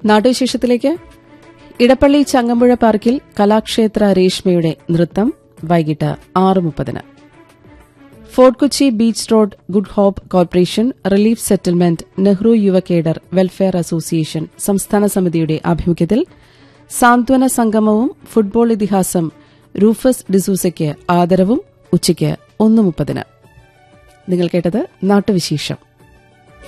നാട്ടുവിശേഷത്തിലേക്ക്. ഇടപ്പള്ളി ചങ്ങമ്പുഴ പാർക്കിൽ കലാക്ഷേത്ര രേഷ്മയുടെ നൃത്തം വൈകിട്ട് 6:30. Fort Kochi beach road good hope corporation relief settlement Nehru യുവ കേഡർ വെൽഫെയർ അസോസിയേഷൻ സംസ്ഥാന സമിതിയുടെ ആഭിമുഖ്യത്തിൽ സാന്ത്വന സംഗമവും ഫുട്ബോൾ ഇതിഹാസം റൂഫസ് ഡിസൂസയ്ക്ക് ആദരവും ഉച്ചയ്ക്ക് 1:30. നിങ്ങൾ കേട്ടത് നാട്ടുവിശേഷം.